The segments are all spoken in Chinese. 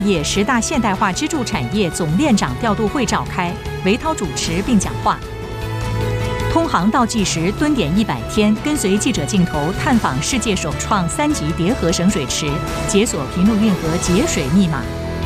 业10大现代化支柱产业总链长调度会召开，韦涛主持并讲话。通航倒计时蹲点100天，跟随记者镜头探访世界首创3级叠河省水池，解锁平陆运河节水密码。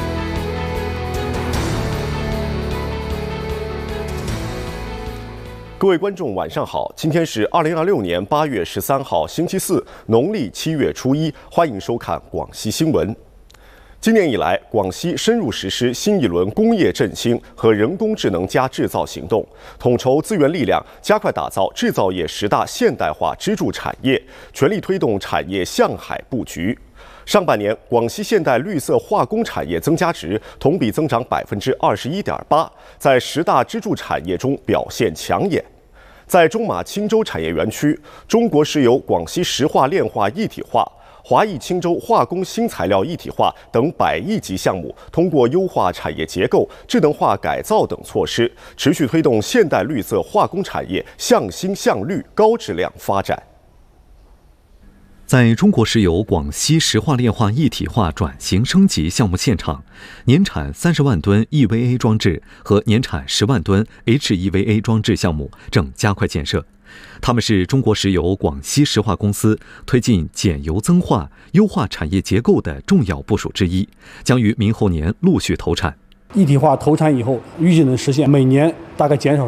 各位观众，晚上好！今天是2026年8月13号，星期四，农历7月初1，欢迎收看广西新闻。今年以来，广西深入实施新一轮工业振兴和人工智能加制造行动，统筹资源力量，加快打造制造业10大现代化支柱产业，全力推动产业向海布局。上半年，广西现代绿色化工产业增加值同比增长21.8%，在10大支柱产业中表现抢眼。在中马青州产业园区，中国石油广西石化炼化一体化、华谊青州化工新材料一体化等100亿级项目，通过优化产业结构、智能化改造等措施，持续推动现代绿色化工产业向新向绿高质量发展。 在中国石油广西石化炼化一体化转型升级项目现场，年产30万吨 EVA 装置和年产10万吨 HEVA 装置项目正加快建设。他们是中国石油广西石化公司推进减油增化、优化产业结构的重要部署之一，将于明后年陆续投产。 一体化投产以后，预计能实现每年大概减少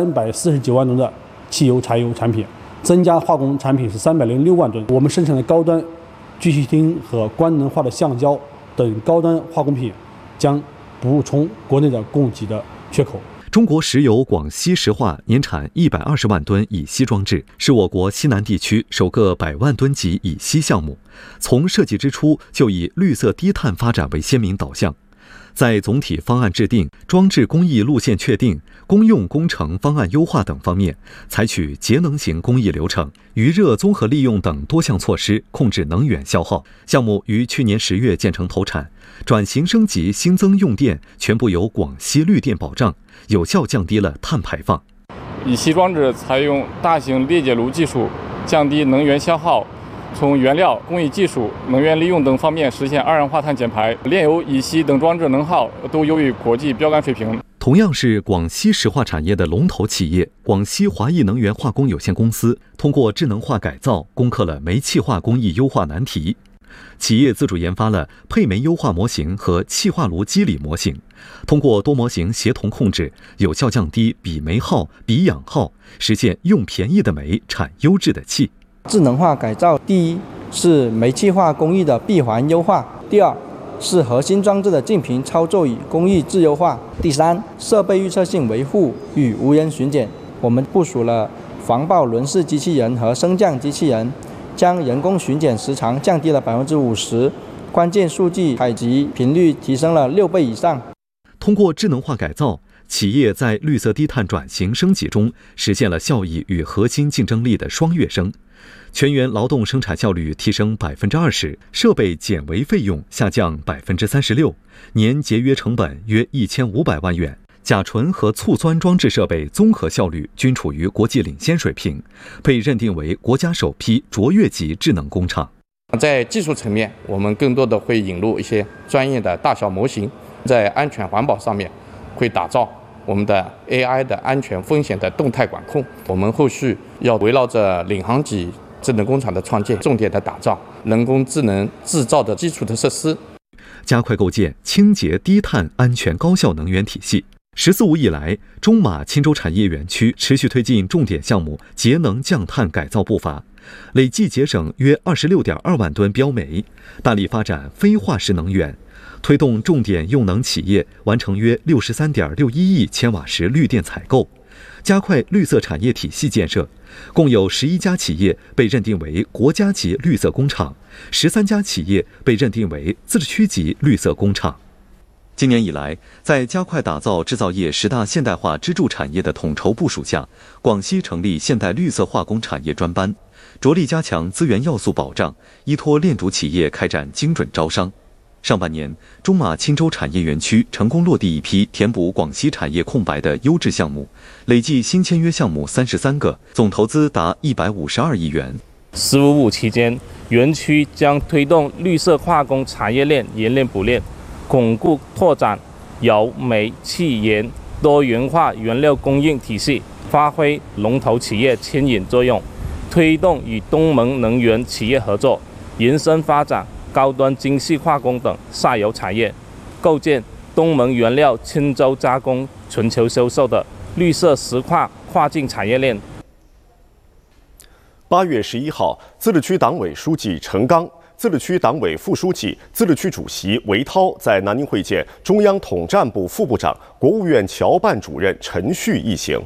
349万吨的汽油、柴油产品，增加化工产品是306万吨。我们生产的高端聚气烃和光能化的橡胶等高端化工品将补充国内的供给的缺口。 中国石油广西石化年产120万吨乙烯装置，是我国西南地区首个100万吨级乙烯项目。从设计之初就以绿色低碳发展为鲜明导向，在总体方案制定、装置工艺路线确定、公用工程方案优化等方面，采取节能型工艺流程、余热综合利用等多项措施，控制能源消耗。项目于去年10月建成投产，转型升级新增用电全部由广西绿电保障，有效降低了碳排放。 乙烯装置采用大型裂解炉技术，降低能源消耗，从原料、工艺技术、能源利用等方面实现二氧化碳减排，炼油、乙烯等装置能耗都优于国际标杆水平。 同样是广西石化产业的龙头企业，广西华谊能源化工有限公司通过智能化改造，攻克了煤气化工艺优化难题。企业自主研发了配煤优化模型和气化炉机理模型，通过多模型协同控制，有效降低比煤耗、比氧耗，实现用便宜的煤产优质的气。 智能化改造，第一是煤气化工艺的闭环优化，第二是核心装置的净频操作与工艺自优化，第三设备预测性维护与无人巡检。我们部署了防爆轮式机器人和升降机器人，将人工巡检时长降低了50%，关键数据采集频率提升了6倍以上。 通过智能化改造，企业在绿色低碳转型升级中实现了效益与核心竞争力的双跃升，全员劳动生产效率提升20%，设备减维费用下降36%，年节约成本约1500万元。甲醇和醋酸装置设备综合效率均处于国际领先水平，被认定为国家首批卓越级智能工厂。 在技术层面，我们更多的会引入一些专业的大小模型，在安全环保上面会打造我们的 AI 的安全风险的动态管控。我们后续要围绕着领航级智能工厂的创建，重点的打造人工智能制造的基础的设施， 加快构建清洁低碳安全高效能源体系。“14·5”以来，中马青州产业园区持续推进重点项目节能降碳改造步伐，累计节省约26.2万吨标煤，大力发展非化石能源，推动重点用能企业完成约63.61亿千瓦时绿电采购，加快绿色产业体系建设。共有11家企业被认定为国家级绿色工厂，13家企业被认定为自治区级绿色工厂。今年以来，在加快打造制造业10大现代化支柱产业的统筹部署下，广西成立现代绿色化工产业专班，着力加强资源要素保障，依托链主企业开展精准招商。上半年，中马青州产业园区成功落地一批填补广西产业空白的优质项目，累计新签约项目33个，总投资达152亿元。 “15·5”期间，园区将推动绿色化工产业链沿链补链， 巩固拓展油、煤、气、盐多元化原料供应体系，发挥龙头企业牵引作用，推动与东盟能源企业合作，延伸发展高端精细化工等下游产业，构建东盟原料轻舟加工全球销售的绿色石化跨境产业链。 8月11号，自治区党委书记陈刚、自治区党委副书记、自治区主席韦涛在南宁会见中央统战部副部长、国务院侨办主任陈旭一行。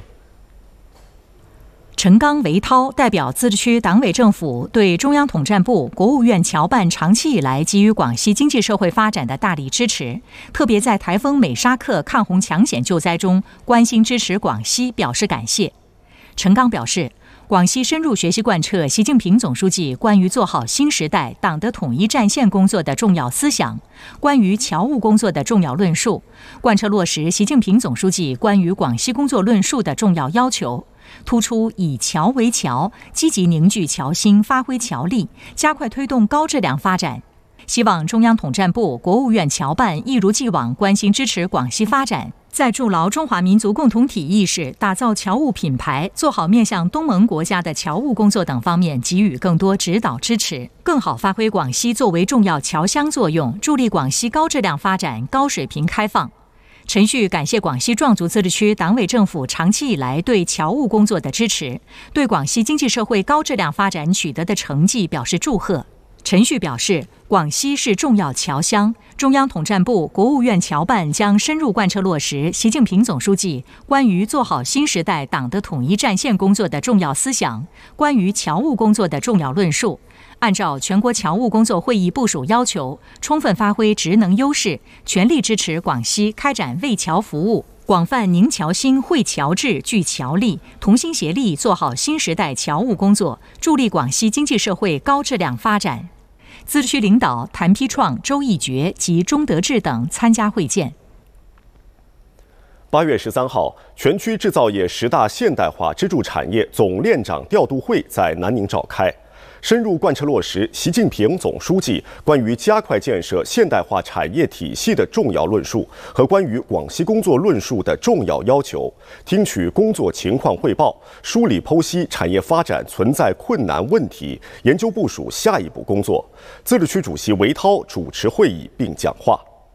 陈刚、韦涛代表自治区党委政府对中央统战部、国务院侨办长期以来给予广西经济社会发展的大力支持，特别在台风美沙克抗洪抢险救灾中关心支持广西，表示感谢。陈刚表示，广西深入学习贯彻习近平总书记关于做好新时代党的统一战线工作的重要思想，关于侨务工作的重要论述，贯彻落实习近平总书记关于广西工作论述的重要要求，突出以侨为侨，积极凝聚侨心，发挥侨力，加快推动高质量发展。希望中央统战部、国务院侨办一如既往关心支持广西发展，在筑牢中华民族共同体意识、打造侨务品牌、做好面向东盟国家的侨务工作等方面给予更多指导支持，更好发挥广西作为重要侨乡作用，助力广西高质量发展、高水平开放。陈旭感谢广西壮族自治区党委政府长期以来对侨务工作的支持，对广西经济社会高质量发展取得的成绩表示祝贺。陈旭表示，广西是重要侨乡，中央统战部、国务院侨办将深入贯彻落实习近平总书记关于做好新时代党的统一战线工作的重要思想，关于侨务工作的重要论述，按照全国侨务工作会议部署要求，充分发挥职能优势，全力支持广西开展为侨服务，广泛凝侨心、惠侨智、聚侨力，同心协力做好新时代侨务工作，助力广西经济社会高质量发展。自治区领导谭丕创、周一觉及钟德志等参加会见。 8月13号，全区制造业10大现代化支柱产业总链长调度会在南宁召开，深入贯彻落实习近平总书记关于加快建设现代化产业体系的重要论述和关于广西工作论述的重要要求，听取工作情况汇报，梳理剖析产业发展存在困难问题，研究部署下一步工作。自治区主席韦涛主持会议并讲话。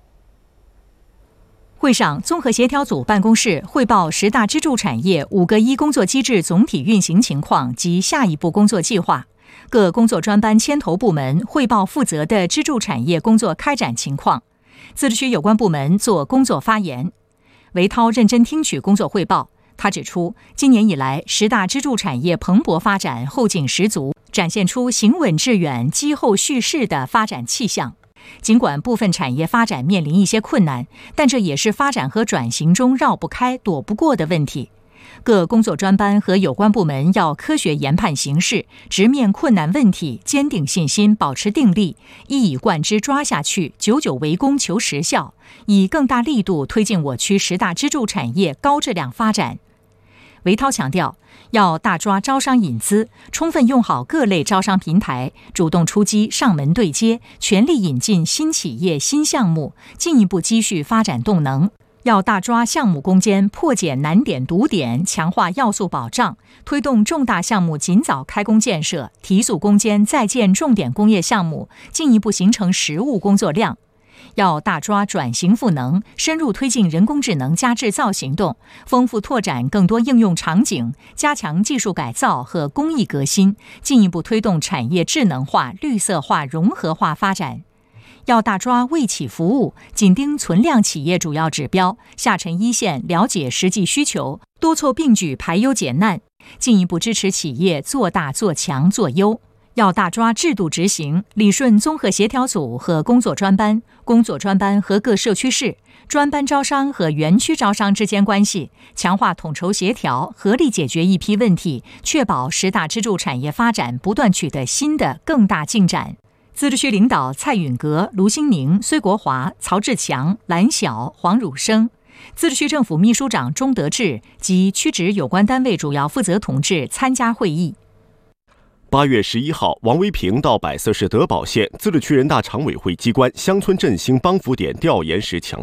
会上，综合协调组办公室汇报10大支柱产业5个1工作机制总体运行情况及下一步工作计划。各工作专班牵头部门汇报负责的支柱产业工作开展情况，自治区有关部门做工作发言。韦涛认真听取工作汇报，他指出，今年以来10大支柱产业蓬勃发展，后劲十足，展现出行稳致远、积后蓄势的发展气象。尽管部分产业发展面临一些困难，但这也是发展和转型中绕不开、躲不过的问题。各工作专班和有关部门要科学研判形势，直面困难问题，坚定信心，保持定力，一以贯之抓下去，久久为功求实效，以更大力度推进我区10大支柱产业高质量发展。韦涛强调，要大抓招商引资，充分用好各类招商平台，主动出击，上门对接，全力引进新企业、新项目，进一步积蓄发展动能。要大抓项目攻坚，破解难点堵点，强化要素保障，推动重大项目尽早开工建设，提速攻坚在建重点工业项目，进一步形成实务工作量。要大抓转型赋能，深入推进人工智能加制造行动，丰富拓展更多应用场景，加强技术改造和工艺革新，进一步推动产业智能化、绿色化、融合化发展。要大抓为企服务，紧盯存量企业主要指标，下沉一线，了解实际需求，多措并举排忧解难，进一步支持企业做大做强做优。要大抓制度执行，理顺综合协调组和工作专班、工作专班和各社区市、专班招商和园区招商之间关系，强化统筹协调，合力解决一批问题，确保10大支柱产业发展不断取得新的更大进展。自治区领导蔡允格、卢新宁、崔国华、曹志强、蓝晓、黄汝生，自治区政府秘书长钟德志及区直有关单位主要负责同志参加会议。 8月11号，王维平到百色市德保县自治区人大常委会机关乡村振兴帮扶点调研时强